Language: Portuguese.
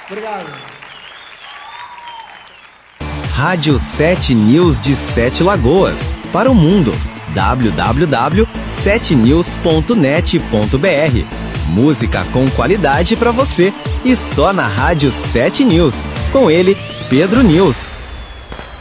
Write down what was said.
Obrigado. Rádio 7 News de Sete Lagoas, para o mundo. www.7news.net.br. Música com qualidade para você e só na Rádio 7 News. Com ele, Pedro News.